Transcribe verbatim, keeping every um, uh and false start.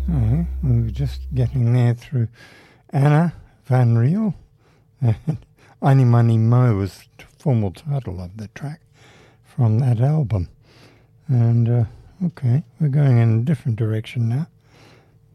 So we were just getting there through Anna Van Riel. Any Money Mo was the formal title of the track from that album. And, uh, okay, we're going in a different direction now.